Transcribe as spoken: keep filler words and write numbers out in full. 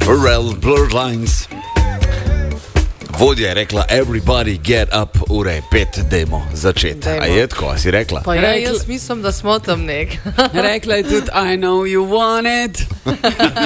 Pharrell, Blurred Lines. Vodja je rekla, everybody get up, ure je pet, dajmo začeti. A je tako, a si rekla? Pa ja, jaz mislim, da smo tam nek. Rekla je tudi, I know you want it.